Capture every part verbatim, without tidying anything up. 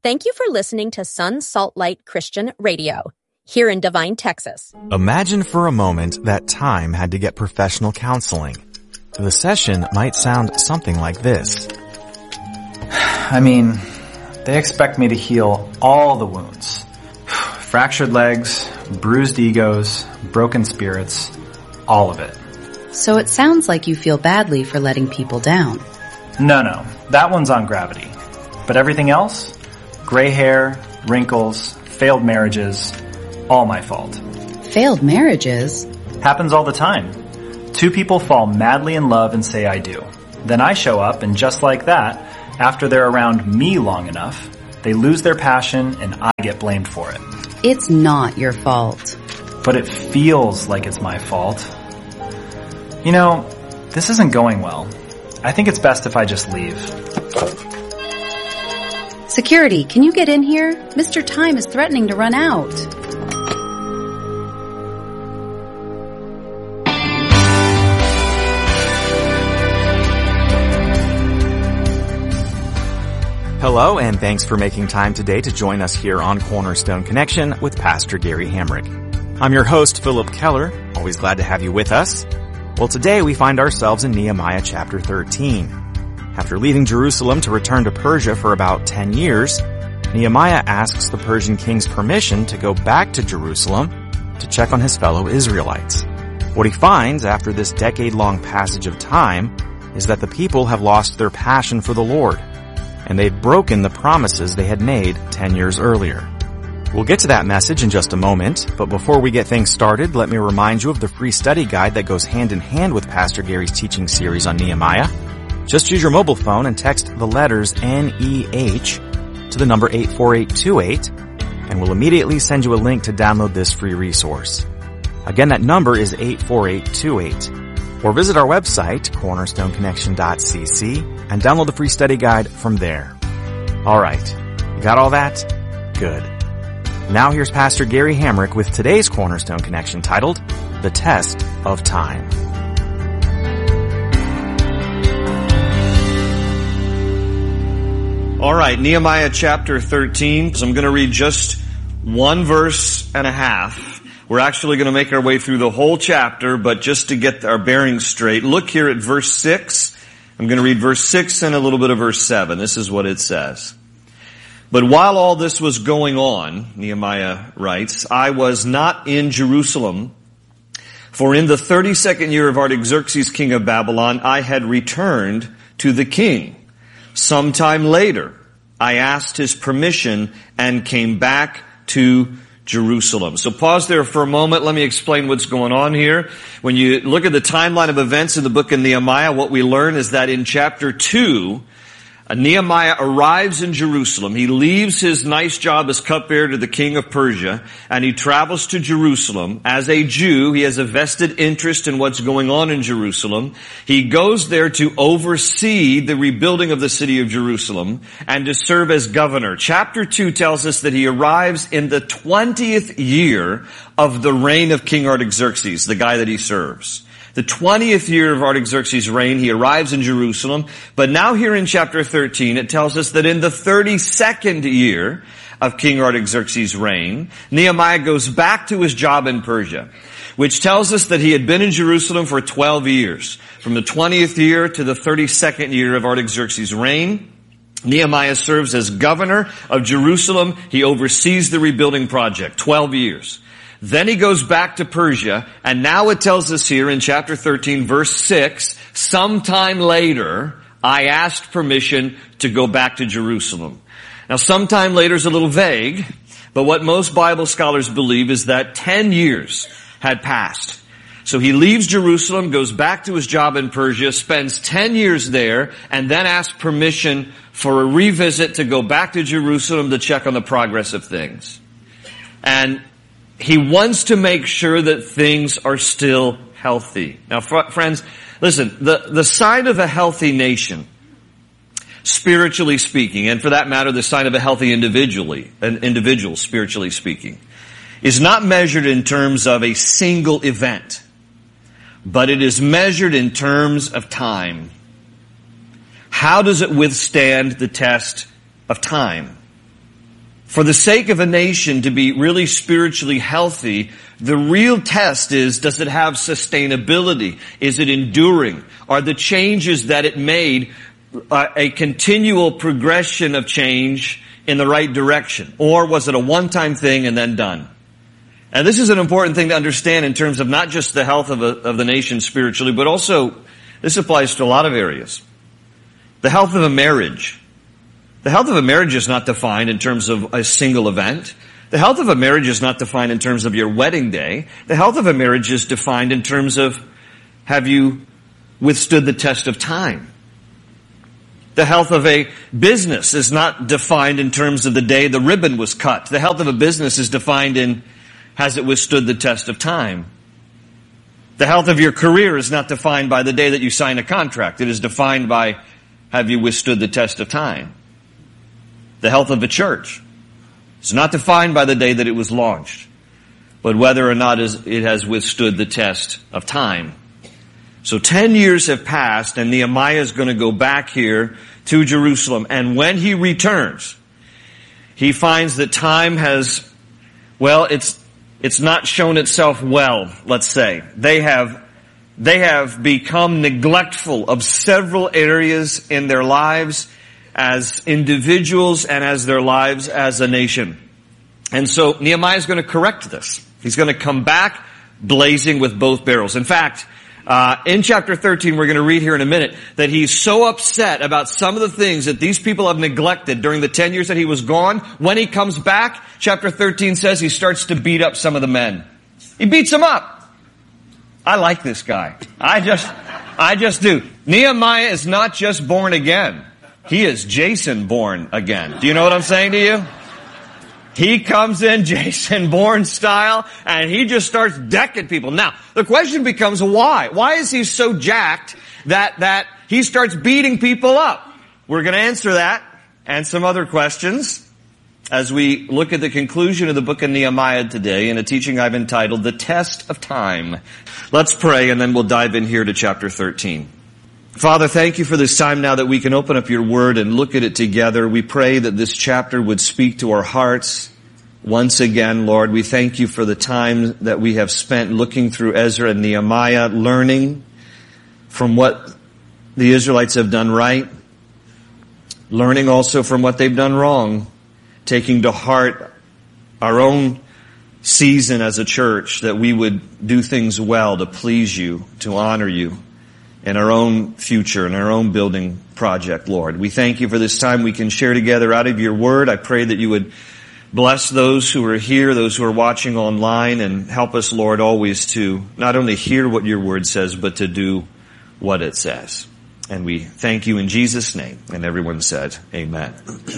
Thank you for listening to Sun Salt Light Christian Radio, here in Devine, Texas. Imagine for a moment that time had to get professional counseling. The session might sound something like this. I mean, they expect me to heal all the wounds. Fractured legs, bruised egos, broken spirits, all of it. So it sounds like you feel badly for letting people down. No, no, that one's on gravity. But everything else? Gray hair, wrinkles, failed marriages, all my fault. Failed marriages? Happens all the time. Two people fall madly in love and say I do. Then I show up and just like that, after they're around me long enough, they lose their passion and I get blamed for it. It's not your fault. But it feels like it's my fault. You know, this isn't going well. I think it's best if I just leave. Security, can you get in here? Mister Time is threatening to run out. Hello, and thanks for making time today to join us here on Cornerstone Connection with Pastor Gary Hamrick. I'm your host, Philip Keller. Always glad to have you with us. Well, today we find ourselves in Nehemiah chapter thirteen. After leaving Jerusalem to return to Persia for about ten years, Nehemiah asks the Persian king's permission to go back to Jerusalem to check on his fellow Israelites. What he finds after this decade-long passage of time is that the people have lost their passion for the Lord, and they've broken the promises they had made ten years earlier. We'll get to that message in just a moment, but before we get things started, let me remind you of the free study guide that goes hand in hand with Pastor Gary's teaching series on Nehemiah. Just use your mobile phone and text the letters N E H to the number eight four eight two eight, and we'll immediately send you a link to download this free resource. Again, that number is eight four eight two eight. Or visit our website, cornerstone connection dot c c, and download the free study guide from there. All right. You got all that? Good. Now here's Pastor Gary Hamrick with today's Cornerstone Connection titled, The Test of Time. All right, Nehemiah chapter thirteen. So I'm going to read just one verse and a half. We're actually going to make our way through the whole chapter, but just to get our bearings straight, look here at verse six. I'm going to read verse six and a little bit of verse seven. This is what it says. But while all this was going on, Nehemiah writes, I was not in Jerusalem, for in the thirty-second year of Artaxerxes, king of Babylon, I had returned to the king. Sometime later, I asked his permission and came back to Jerusalem. So pause there for a moment. Let me explain what's going on here. When you look at the timeline of events in the book of Nehemiah, what we learn is that in chapter two, Nehemiah arrives in Jerusalem. He leaves his nice job as cupbearer to the king of Persia, and he travels to Jerusalem. As a Jew, he has a vested interest in what's going on in Jerusalem. He goes there to oversee the rebuilding of the city of Jerusalem and to serve as governor. Chapter two tells us that he arrives in the twentieth year of the reign of King Artaxerxes, the guy that he serves. The twentieth year of Artaxerxes' reign, he arrives in Jerusalem. But now here in chapter thirteen, it tells us that in the thirty-second year of King Artaxerxes' reign, Nehemiah goes back to his job in Persia, which tells us that he had been in Jerusalem for twelve years. From the twentieth year to the thirty-second year of Artaxerxes' reign, Nehemiah serves as governor of Jerusalem. He oversees the rebuilding project, twelve years. Then he goes back to Persia, and now it tells us here in chapter thirteen, verse six, sometime later, I asked permission to go back to Jerusalem. Now, sometime later is a little vague, but what most Bible scholars believe is that ten years had passed. So he leaves Jerusalem, goes back to his job in Persia, spends ten years there, and then asks permission for a revisit to go back to Jerusalem to check on the progress of things. And he wants to make sure that things are still healthy. Now, fr- friends, listen, the, the sign of a healthy nation, spiritually speaking, and for that matter, the sign of a healthy individually, an individual, spiritually speaking, is not measured in terms of a single event, but it is measured in terms of time. How does it withstand the test of time? For the sake of a nation to be really spiritually healthy, the real test is, does it have sustainability? Is it enduring? Are the changes that it made uh, a continual progression of change in the right direction? Or was it a one-time thing and then done? And this is an important thing to understand in terms of not just the health of, a, of the nation spiritually, but also this applies to a lot of areas. The health of a marriage. The health of a marriage is not defined in terms of a single event. The health of a marriage is not defined in terms of your wedding day. The health of a marriage is defined in terms of, have you withstood the test of time? The health of a business is not defined in terms of the day the ribbon was cut. The health of a business is defined in, has it withstood the test of time? The health of your career is not defined by the day that you sign a contract. It is defined by, have you withstood the test of time? The health of the church is not defined by the day that it was launched, but whether or not it has withstood the test of time. So ten years have passed, and Nehemiah is going to go back here to Jerusalem. And when he returns, he finds that time has, well, it's it's not shown itself well, let's say. They have they have become neglectful of several areas in their lives as individuals and as their lives as a nation. And so Nehemiah is going to correct this. He's going to come back blazing with both barrels. In fact, uh, in chapter thirteen, we're going to read here in a minute that he's so upset about some of the things that these people have neglected during the ten years that he was gone. When he comes back, chapter thirteen says he starts to beat up some of the men. He beats them up. I like this guy. I just, I just do. Nehemiah is not just born again. He is Jason Bourne again. Do you know what I'm saying to you? He comes in Jason Bourne style and he just starts decking people. Now, the question becomes why? Why is he so jacked that, that he starts beating people up? We're going to answer that and some other questions as we look at the conclusion of the book of Nehemiah today in a teaching I've entitled The Test of Time. Let's pray and then we'll dive in here to chapter thirteen. Father, thank you for this time now that we can open up your word and look at it together. We pray that this chapter would speak to our hearts once again, Lord. We thank you for the time that we have spent looking through Ezra and Nehemiah, learning from what the Israelites have done right, learning also from what they've done wrong, taking to heart our own season as a church, that we would do things well to please you, to honor you in our own future, in our own building project, Lord. We thank you for this time we can share together out of your word. I pray that you would bless those who are here, those who are watching online, and help us, Lord, always to not only hear what your word says, but to do what it says. And we thank you in Jesus' name. And everyone said, amen.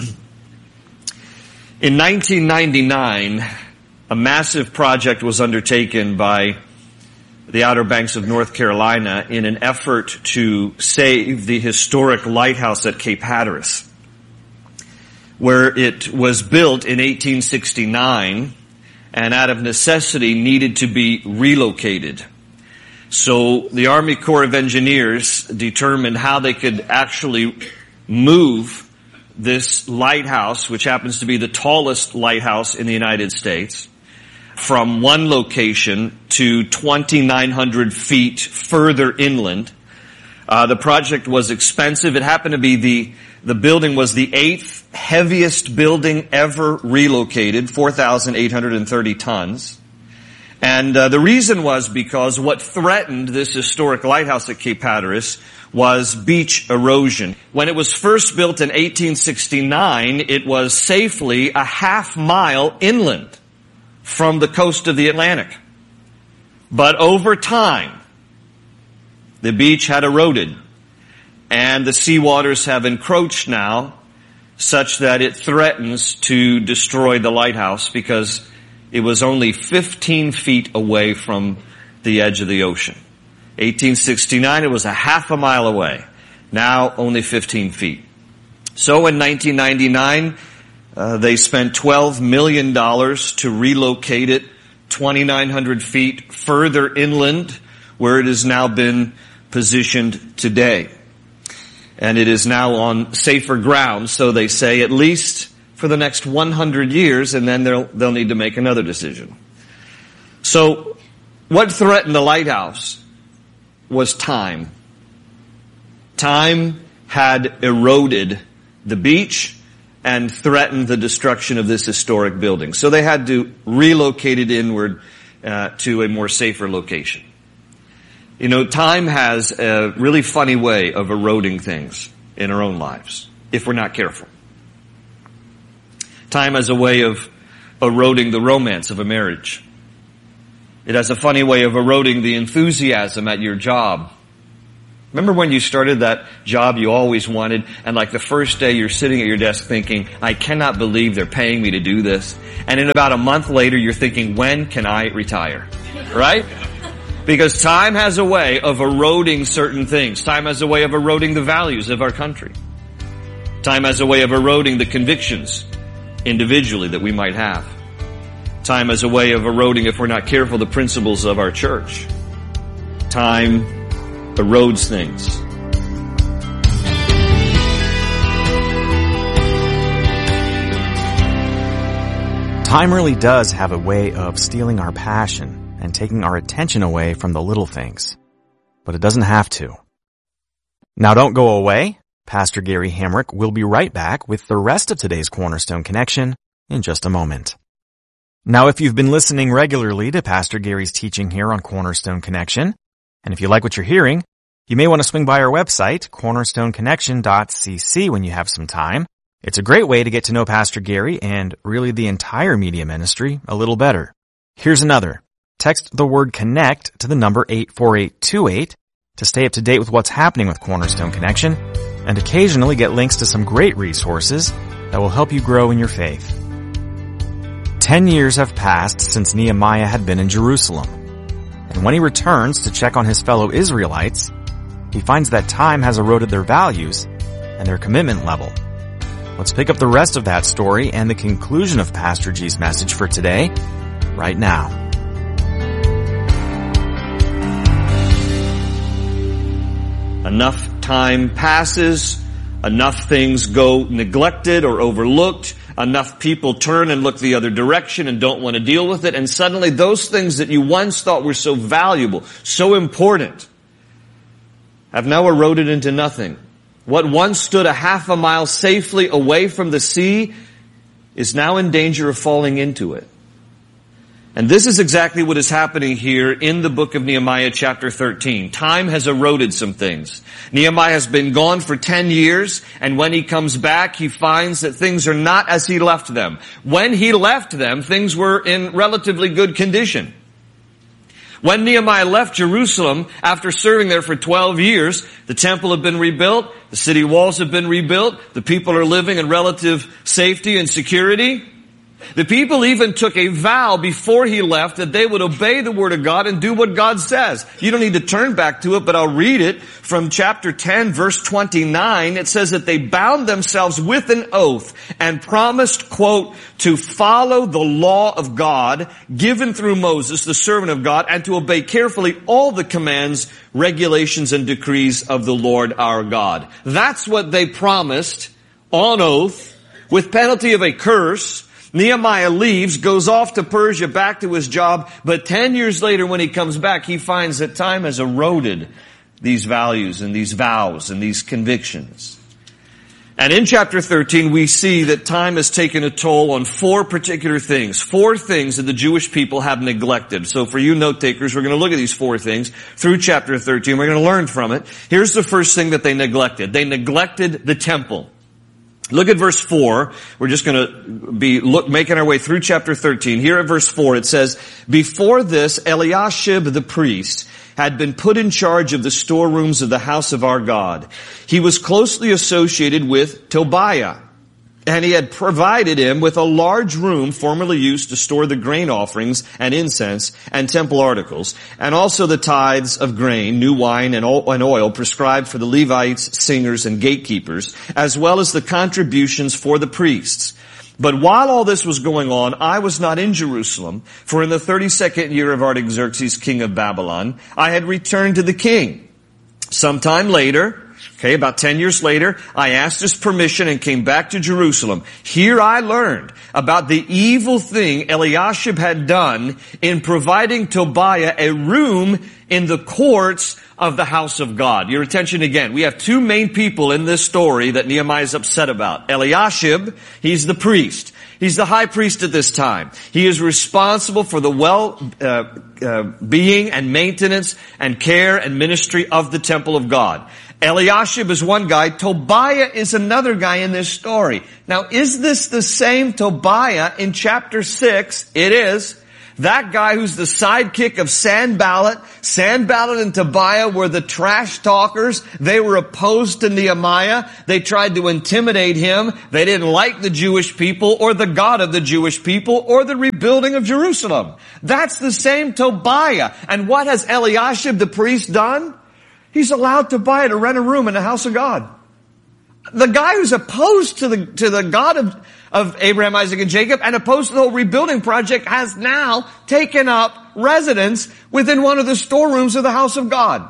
In nineteen ninety-nine, a massive project was undertaken by the Outer Banks of North Carolina in an effort to save the historic lighthouse at Cape Hatteras, where it was built in eighteen sixty-nine and out of necessity needed to be relocated. So the Army Corps of Engineers determined how they could actually move this lighthouse, which happens to be the tallest lighthouse in the United States, from one location to twenty-nine hundred feet further inland. Uh, the project was expensive. It happened to be the, the building was the eighth heaviest building ever relocated, four thousand eight hundred thirty tons. And uh, the reason was because what threatened this historic lighthouse at Cape Hatteras was beach erosion. When it was first built in eighteen sixty-nine, it was safely a half mile inland from the coast of the Atlantic. But over time, the beach had eroded and the seawaters have encroached now such that it threatens to destroy the lighthouse because it was only fifteen feet away from the edge of the ocean. eighteen sixty-nine, it was a half a mile away. Now only fifteen feet. So in nineteen ninety-nine, Uh, they spent twelve million dollars to relocate it twenty-nine hundred feet further inland, where it has now been positioned today. And it is now on safer ground, so they say, at least for the next one hundred years, and then they'll, they'll need to make another decision. So, what threatened the lighthouse was time. Time had eroded the beach and threatened the destruction of this historic building. So they had to relocate it inward uh, to a more safer location. You know, time has a really funny way of eroding things in our own lives, if we're not careful. Time has a way of eroding the romance of a marriage. It has a funny way of eroding the enthusiasm at your job. Remember when you started that job you always wanted, and like the first day you're sitting at your desk thinking, I cannot believe they're paying me to do this. And in about a month later you're thinking, when can I retire? Right? Because time has a way of eroding certain things. Time has a way of eroding the values of our country. Time has a way of eroding the convictions individually that we might have. Time has a way of eroding, if we're not careful, the principles of our church. Time erodes things. Time really does have a way of stealing our passion and taking our attention away from the little things. But it doesn't have to. Now don't go away. Pastor Gary Hamrick will be right back with the rest of today's Cornerstone Connection in just a moment. Now if you've been listening regularly to Pastor Gary's teaching here on Cornerstone Connection, and if you like what you're hearing, you may want to swing by our website, cornerstone connection dot c c, when you have some time. It's a great way to get to know Pastor Gary and really the entire media ministry a little better. Here's another. Text the word connect to the number eight four eight two eight to stay up to date with what's happening with Cornerstone Connection and occasionally get links to some great resources that will help you grow in your faith. Ten years have passed since Nehemiah had been in Jerusalem. And when he returns to check on his fellow Israelites, he finds that time has eroded their values and their commitment level. Let's pick up the rest of that story and the conclusion of Pastor G's message for today, right now. Enough time passes, enough things go neglected or overlooked, enough people turn and look the other direction and don't want to deal with it, and suddenly those things that you once thought were so valuable, so important, have now eroded into nothing. What once stood a half a mile safely away from the sea is now in danger of falling into it. And this is exactly what is happening here in the book of Nehemiah chapter thirteen. Time has eroded some things. Nehemiah has been gone for ten years, and when he comes back, he finds that things are not as he left them. When he left them, things were in relatively good condition. When Nehemiah left Jerusalem, after serving there for twelve years, the temple had been rebuilt, the city walls have been rebuilt, the people are living in relative safety and security. The people even took a vow before he left that they would obey the word of God and do what God says. You don't need to turn back to it, but I'll read it from chapter ten, verse twenty-nine. It says that they bound themselves with an oath and promised, quote, to follow the law of God given through Moses, the servant of God, and to obey carefully all the commands, regulations, and decrees of the Lord our God. That's what they promised on oath with penalty of a curse. Nehemiah leaves, goes off to Persia, back to his job, but ten years later when he comes back, he finds that time has eroded these values and these vows and these convictions. And in chapter thirteen, we see that time has taken a toll on four particular things. Four things that the Jewish people have neglected. So for you note takers, we're going to look at these four things through chapter thirteen. We're going to learn from it. Here's the first thing that they neglected. They neglected the temple. Look at verse four. We're just going to be look, making our way through chapter thirteen. Here at verse four it says, before this, Eliashib the priest had been put in charge of the storerooms of the house of our God. He was closely associated with Tobiah, and he had provided him with a large room formerly used to store the grain offerings and incense and temple articles, and also the tithes of grain, new wine, and oil prescribed for the Levites, singers, and gatekeepers, as well as the contributions for the priests. But while all this was going on, I was not in Jerusalem, for in the thirty-second year of Artaxerxes, king of Babylon, I had returned to the king. Sometime later, Okay, about ten years later, I asked his permission and came back to Jerusalem. Here I learned about the evil thing Eliashib had done in providing Tobiah a room in the courts of the house of God. Your attention again. We have two main people in this story that Nehemiah is upset about. Eliashib, he's the priest. He's the high priest at this time. He is responsible for the well uh, uh, being and maintenance and care and ministry of the temple of God. Eliashib is one guy. Tobiah is another guy in this story. Now, is this the same Tobiah in chapter six? It is. That guy who's the sidekick of Sanballat. Sanballat and Tobiah were the trash talkers. They were opposed to Nehemiah. They tried to intimidate him. They didn't like the Jewish people or the God of the Jewish people or the rebuilding of Jerusalem. That's the same Tobiah. And what has Eliashib the priest done? He's allowed Tobiah to rent a room in the house of God. The guy who's opposed to the, to the God of, of Abraham, Isaac, and Jacob and opposed to the whole rebuilding project has now taken up residence within one of the storerooms of the house of God.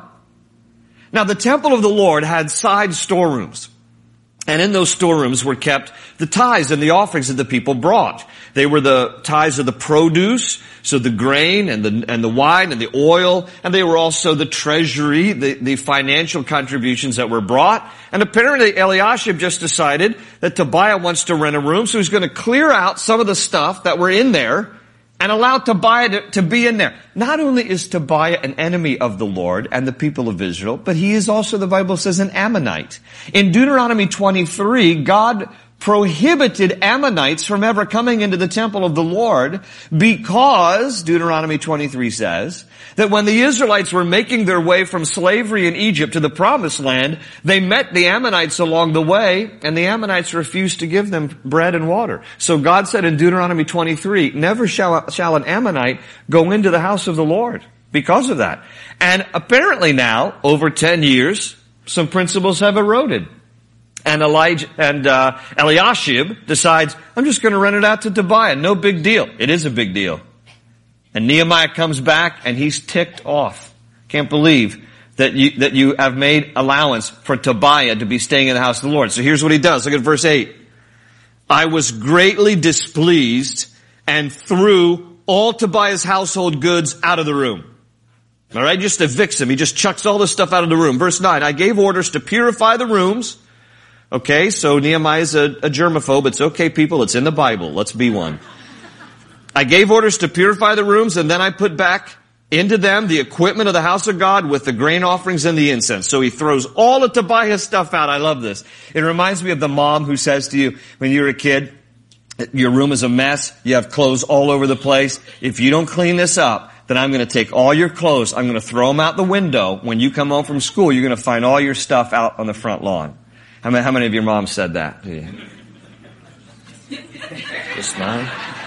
Now, the temple of the Lord had side storerooms. And in those storerooms were kept the tithes and the offerings that the people brought. They were the tithes of the produce, so the grain and the and the wine and the oil, and they were also the treasury, the, the financial contributions that were brought. And apparently Eliashib just decided that Tobiah wants to rent a room, so he's going to clear out some of the stuff that were in there and allow Tobiah to, to be in there. Not only is Tobiah an enemy of the Lord and the people of Israel, but he is also, the Bible says, an Ammonite. In Deuteronomy twenty-three, God prohibited Ammonites from ever coming into the temple of the Lord because, Deuteronomy twenty-three says, that when the Israelites were making their way from slavery in Egypt to the promised land, they met the Ammonites along the way, and the Ammonites refused to give them bread and water. So God said in Deuteronomy twenty-three, never shall, shall an Ammonite go into the house of the Lord because of that. And apparently now, over ten years, some principles have eroded. And Elijah and uh, Eliashib decides, I'm just going to rent it out to Tobiah. No big deal. It is a big deal. And Nehemiah comes back and he's ticked off. Can't believe that you that you have made allowance for Tobiah to be staying in the house of the Lord. So here's what he does. Look at verse eight. I was greatly displeased and threw all Tobiah's household goods out of the room. All right, just evicts him. He just chucks all this stuff out of the room. Verse nine. I gave orders to purify the rooms. Okay, so Nehemiah's a, a germaphobe. It's okay, people. It's in the Bible. Let's be one. I gave orders to purify the rooms, and then I put back into them the equipment of the house of God with the grain offerings and the incense. So he throws all of Tobiah's stuff out. I love this. It reminds me of the mom who says to you when you were a kid, your room is a mess. You have clothes all over the place. If you don't clean this up, then I'm going to take all your clothes. I'm going to throw them out the window. When you come home from school, you're going to find all your stuff out on the front lawn. How many, how many of your moms said that to you? Just nine?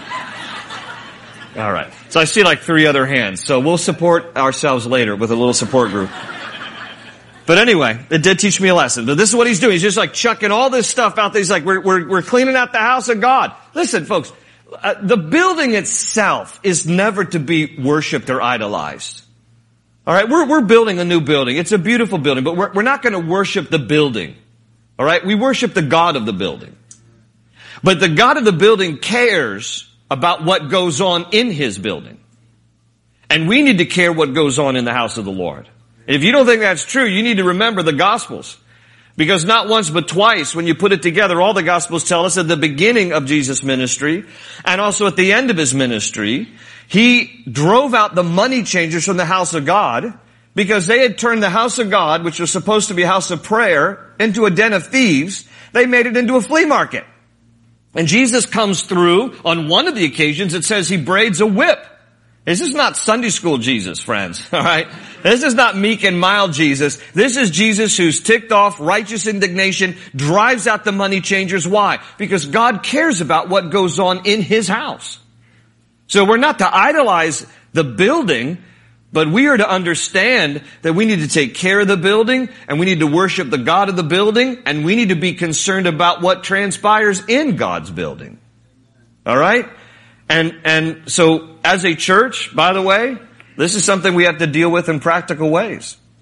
All right. So I see like three other hands. So we'll support ourselves later with a little support group. But anyway, it did teach me a lesson. But this is what he's doing. He's just like chucking all this stuff out there. He's like, we're, we're, we're cleaning out the house of God. Listen, folks, uh, the building itself is never to be worshipped or idolized. All right. We're, we're building a new building. It's a beautiful building, but we're, we're not going to worship the building. All right, we worship the God of the building. But the God of the building cares about what goes on in his building. And we need to care what goes on in the house of the Lord. And if you don't think that's true, you need to remember the Gospels. Because not once but twice, when you put it together, all the Gospels tell us at the beginning of Jesus' ministry and also at the end of his ministry, he drove out the money changers from the house of God because they had turned the house of God, which was supposed to be a house of prayer, into a den of thieves. They made it into a flea market. And Jesus comes through on one of the occasions. It says he braids a whip. This is not Sunday school Jesus, friends. All right. This is not meek and mild Jesus. This is Jesus who's ticked off, righteous indignation, drives out the money changers. Why? Because God cares about what goes on in his house. So we're not to idolize the building, but we are to understand that we need to take care of the building and we need to worship the God of the building and we need to be concerned about what transpires in God's building. All right? And, and so as a church, by the way, this is something we have to deal with in practical ways.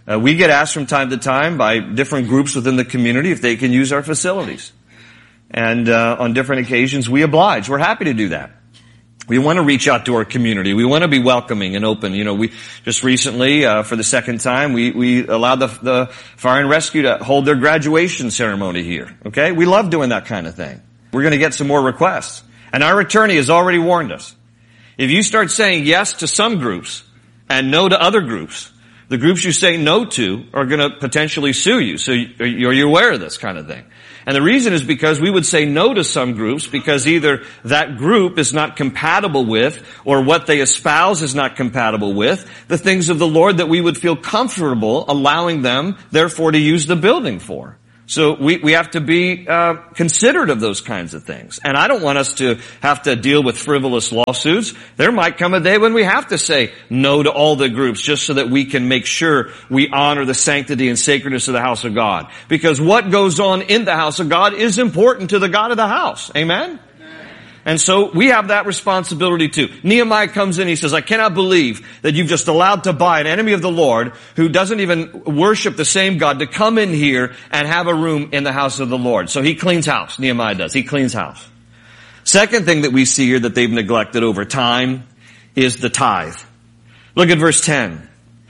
Uh, we get asked from time to time by different groups within the community if they can use our facilities. And uh, on different occasions, we oblige. We're happy to do that. We want to reach out to our community. We want to be welcoming and open. You know, we just recently, uh, for the second time, we, we allowed the, the fire and rescue to hold their graduation ceremony here. Okay? We love doing that kind of thing. We're going to get some more requests. And our attorney has already warned us. If you start saying yes to some groups and no to other groups, the groups you say no to are going to potentially sue you. So are you aware of this kind of thing? And the reason is because we would say no to some groups because either that group is not compatible with, or what they espouse is not compatible with, the things of the Lord that we would feel comfortable allowing them, therefore, to use the building for. So we, we have to be uh, considerate of those kinds of things. And I don't want us to have to deal with frivolous lawsuits. There might come a day when we have to say no to all the groups just so that we can make sure we honor the sanctity and sacredness of the house of God. Because what goes on in the house of God is important to the God of the house. Amen? And so we have that responsibility too. Nehemiah comes in, he says, I cannot believe that you've just allowed Tobiah, an enemy of the Lord, who doesn't even worship the same God, to come in here and have a room in the house of the Lord. So he cleans house. Nehemiah does. He cleans house. Second thing that we see here that they've neglected over time is the tithe. Look at verse ten.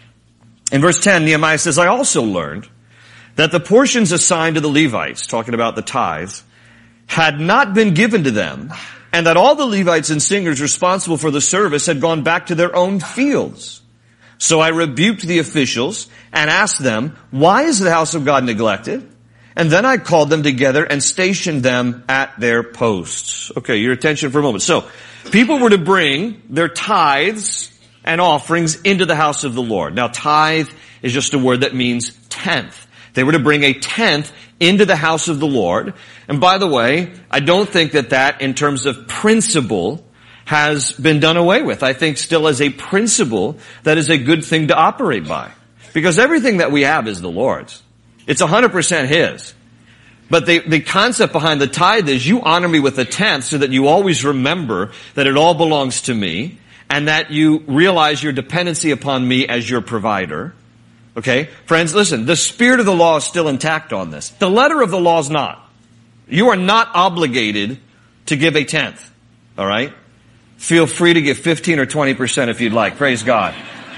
In verse ten, Nehemiah says, I also learned that the portions assigned to the Levites, talking about the tithes, had not been given to them, and that all the Levites and singers responsible for the service had gone back to their own fields. So I rebuked the officials and asked them, why is the house of God neglected? And then I called them together and stationed them at their posts. Okay, your attention for a moment. So, people were to bring their tithes and offerings into the house of the Lord. Now, tithe is just a word that means tenth. They were to bring a tenth into the house of the Lord. And by the way, I don't think that that, in terms of principle, has been done away with. I think still as a principle, that is a good thing to operate by. Because everything that we have is the Lord's. It's one hundred percent His. But the, the concept behind the tithe is you honor me with a tenth so that you always remember that it all belongs to me and that you realize your dependency upon me as your provider. Okay? Friends, listen, the spirit of the law is still intact on this. The letter of the law is not. You are not obligated to give a tenth. All right? Feel free to give fifteen or twenty percent if you'd like. Praise God.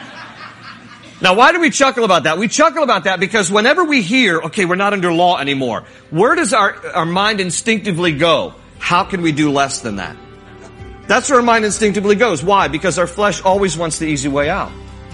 Now, why do we chuckle about that? We chuckle about that because whenever we hear, okay, we're not under law anymore, where does our, our mind instinctively go? How can we do less than that? That's where our mind instinctively goes. Why? Because our flesh always wants the easy way out.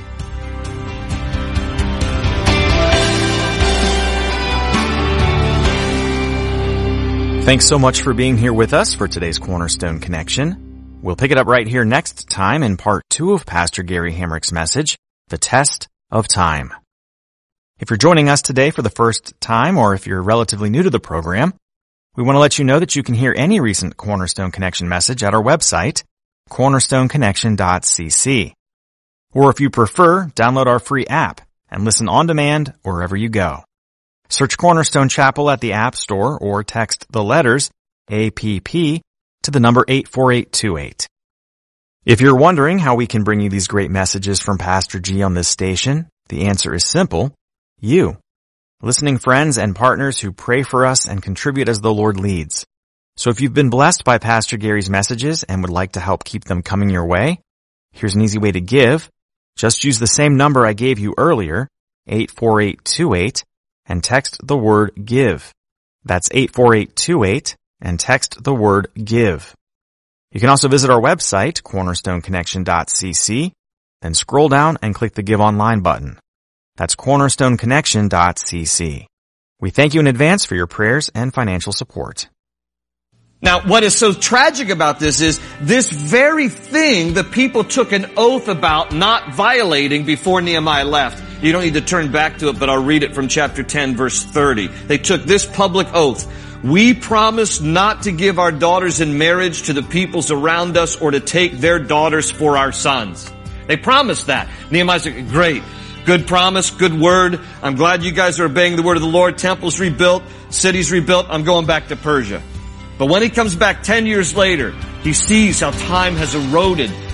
Thanks so much for being here with us for today's Cornerstone Connection. We'll pick it up right here next time in part two of Pastor Gary Hamrick's message, The Test of Time. If you're joining us today for the first time, or if you're relatively new to the program, we want to let you know that you can hear any recent Cornerstone Connection message at our website, cornerstone connection dot c c. Or if you prefer, download our free app and listen on demand wherever you go. Search Cornerstone Chapel at the App Store or text the letters A P P to the number eight four eight two eight. If you're wondering how we can bring you these great messages from Pastor G on this station, the answer is simple. You. Listening friends and partners who pray for us and contribute as the Lord leads. So if you've been blessed by Pastor Gary's messages and would like to help keep them coming your way, here's an easy way to give. Just use the same number I gave you earlier, eight four eight two eight, and text the word give. That's eight four eight two eight, and text the word give. You can also visit our website, cornerstone connection dot c c, then scroll down and click the Give Online button. That's cornerstone connection dot c c. We thank you in advance for your prayers and financial support. Now, what is so tragic about this is this very thing the people took an oath about not violating before Nehemiah left. You don't need to turn back to it, but I'll read it from chapter ten, verse thirty. They took this public oath. We promise not to give our daughters in marriage to the peoples around us or to take their daughters for our sons. They promised that. Nehemiah's like, great. Good promise, good word. I'm glad you guys are obeying the word of the Lord. Temples rebuilt, cities rebuilt. I'm going back to Persia. But when he comes back ten years later, he sees how time has eroded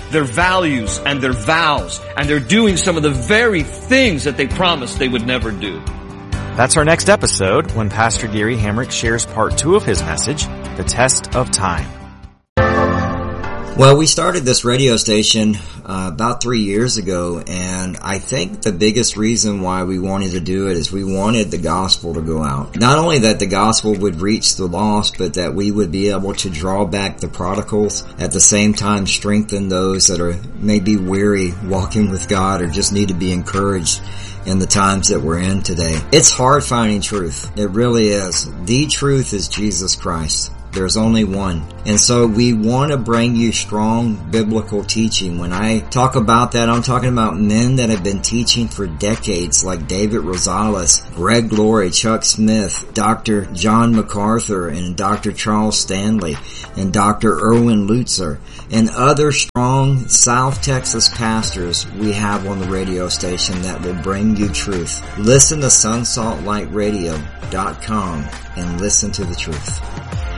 their values and their vows, and they're doing some of the very things that they promised they would never do. That's our next episode when Pastor Gary Hamrick shares part two of his message, The Test of Time. Well, we started this radio station uh, about three years ago, and I think the biggest reason why we wanted to do it is we wanted the gospel to go out. Not only that the gospel would reach the lost, but that we would be able to draw back the prodigals, at the same time strengthen those that are maybe weary walking with God or just need to be encouraged in the times that we're in today. It's hard finding truth. It really is. The truth is Jesus Christ. There's only one. And so we want to bring you strong biblical teaching. When I talk about that, I'm talking about men that have been teaching for decades, like David Rosales, Greg Glory, Chuck Smith, Doctor John MacArthur, and Doctor Charles Stanley, and Doctor Erwin Lutzer, and other strong South Texas pastors we have on the radio station that will bring you truth. Listen to sun salt light radio dot com and listen to the truth.